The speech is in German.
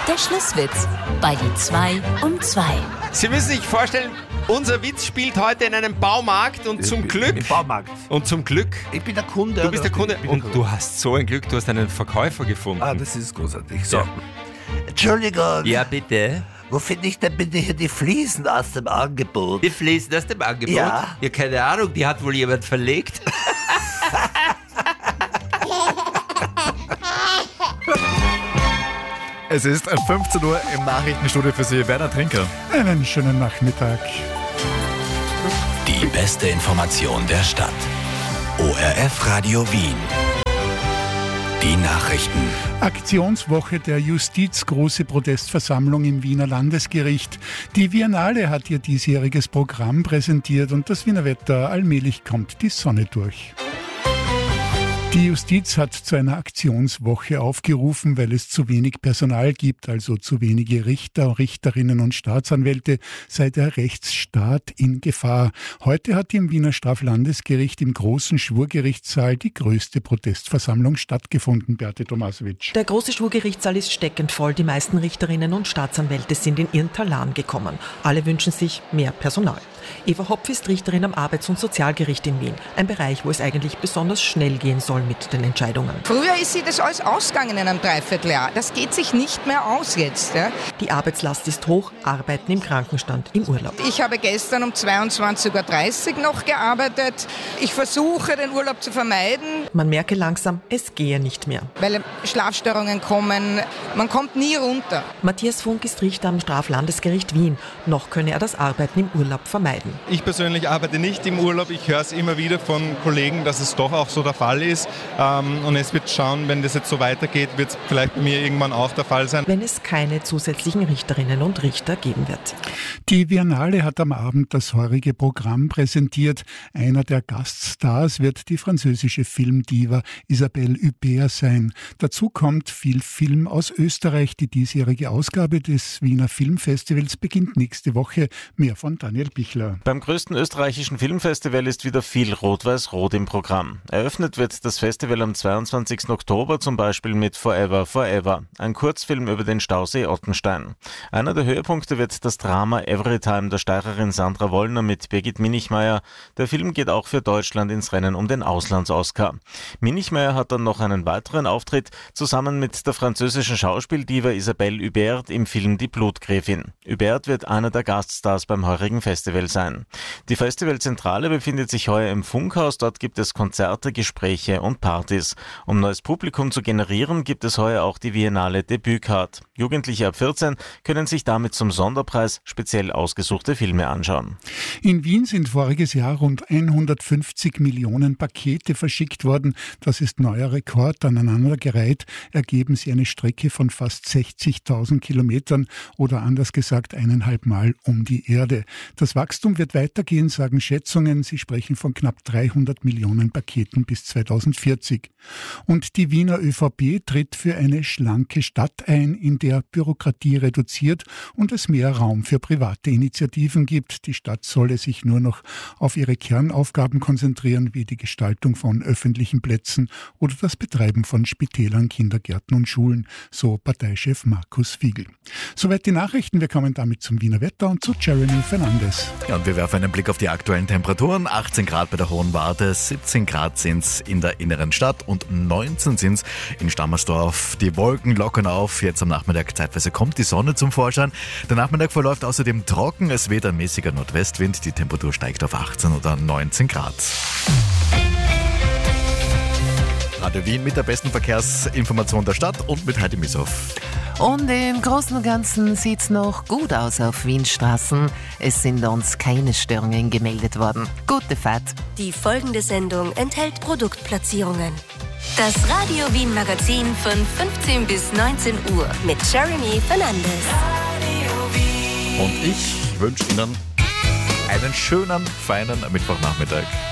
Der Schlusswitz bei die 2 um 2. Sie müssen sich vorstellen, unser Witz spielt heute in einem Baumarkt und zum Glück... Im Baumarkt. Und zum Glück... Ich bin der Kunde. Du bist der Kunde und du hast so ein Glück, du hast einen Verkäufer gefunden. Ah, das ist großartig. So. Ja. Entschuldigung. Ja, bitte. Wo finde ich denn bitte hier die Fliesen aus dem Angebot? Die Fliesen aus dem Angebot? Ja. Ja, keine Ahnung, die hat wohl jemand verlegt. Es ist 15 Uhr im Nachrichtenstudio für Sie, Werner Trinker. Einen schönen Nachmittag. Die beste Information der Stadt. ORF Radio Wien. Die Nachrichten. Aktionswoche der Justiz, große Protestversammlung im Wiener Landesgericht. Die Biennale hat ihr diesjähriges Programm präsentiert und das Wiener Wetter, allmählich kommt die Sonne durch. Die Justiz hat zu einer Aktionswoche aufgerufen, weil es zu wenig Personal gibt, also zu wenige Richter, Richterinnen und Staatsanwälte, sei der Rechtsstaat in Gefahr. Heute hat im Wiener Straflandesgericht im großen Schwurgerichtssaal die größte Protestversammlung stattgefunden, Beate Tomasowitsch. Der große Schwurgerichtssaal ist steckend voll. Die meisten Richterinnen und Staatsanwälte sind in ihren Talan gekommen. Alle wünschen sich mehr Personal. Eva Hopf ist Richterin am Arbeits- und Sozialgericht in Wien. Ein Bereich, wo es eigentlich besonders schnell gehen soll mit den Entscheidungen. Früher ist sie das alles ausgegangen in einem Dreivierteljahr. Das geht sich nicht mehr aus jetzt. Ja. Die Arbeitslast ist hoch, Arbeiten im Krankenstand, im Urlaub. Ich habe gestern um 22.30 Uhr noch gearbeitet. Ich versuche, den Urlaub zu vermeiden. Man merke langsam, es gehe nicht mehr. Weil Schlafstörungen kommen. Man kommt nie runter. Matthias Funk ist Richter am Straflandesgericht Wien. Noch könne er das Arbeiten im Urlaub vermeiden. Ich persönlich arbeite nicht im Urlaub. Ich höre es immer wieder von Kollegen, dass es doch auch so der Fall ist. Und es wird schauen, wenn das jetzt so weitergeht, wird es vielleicht bei mir irgendwann auch der Fall sein. Wenn es keine zusätzlichen Richterinnen und Richter geben wird. Die Biennale hat am Abend das heurige Programm präsentiert. Einer der Gaststars wird die französische Filmdiva Isabelle Huppert sein. Dazu kommt viel Film aus Österreich. Die diesjährige Ausgabe des Wiener Filmfestivals beginnt nächste Woche. Mehr von Daniel Bichler. Beim größten österreichischen Filmfestival ist wieder viel Rot-Weiß-Rot im Programm. Eröffnet wird das Festival am 22. Oktober zum Beispiel mit Forever, Forever, ein Kurzfilm über den Stausee Ottenstein. Einer der Höhepunkte wird das Drama Everytime der Steirerin Sandra Wollner mit Birgit Minichmeier. Der Film geht auch für Deutschland ins Rennen um den Auslands-Oscar. Minichmeier hat dann noch einen weiteren Auftritt zusammen mit der französischen Schauspieldiva Isabelle Huppert im Film Die Blutgräfin. Huppert wird einer der Gaststars beim heurigen Festival sein. Die Festivalzentrale befindet sich heuer im Funkhaus. Dort gibt es Konzerte, Gespräche und Partys. Um neues Publikum zu generieren, gibt es heuer auch die Biennale Debütcard. Jugendliche ab 14 können sich damit zum Sonderpreis speziell ausgesuchte Filme anschauen. In Wien sind voriges Jahr rund 150 Millionen Pakete verschickt worden. Das ist neuer Rekord. Aneinandergereiht ergeben sie eine Strecke von fast 60.000 Kilometern oder anders gesagt 1,5 Mal um die Erde. Das Wachstum wird weitergehen, sagen Schätzungen. Sie sprechen von knapp 300 Millionen Paketen bis 2040. Und die Wiener ÖVP tritt für eine schlanke Stadt ein, in der Bürokratie reduziert und es mehr Raum für private Initiativen gibt. Die Stadt solle sich nur noch auf ihre Kernaufgaben konzentrieren, wie die Gestaltung von öffentlichen Plätzen oder das Betreiben von Spitälern, Kindergärten und Schulen, so Parteichef Markus Fiegel. Soweit die Nachrichten. Wir kommen damit zum Wiener Wetter und zu Jeremy Fernandes. Ja, und wir werfen einen Blick auf die aktuellen Temperaturen. 18 Grad bei der Hohen Warte, 17 Grad sind es in der inneren Stadt und 19 sind es in Stammersdorf. Die Wolken lockern auf. Jetzt am Nachmittag zeitweise kommt die Sonne zum Vorschein. Der Nachmittag verläuft außerdem trocken. Es weht ein mäßiger Nordwestwind. Die Temperatur steigt auf 18 oder 19 Grad. Radio Wien mit der besten Verkehrsinformation der Stadt und mit Heidi Mishoff. Und im Großen und Ganzen sieht's noch gut aus auf Wienstraßen. Es sind uns keine Störungen gemeldet worden. Gute Fahrt. Die folgende Sendung enthält Produktplatzierungen. Das Radio Wien Magazin von 15 bis 19 Uhr mit Jeremy Fernandes. Und ich wünsche Ihnen einen schönen, feinen Mittwochnachmittag.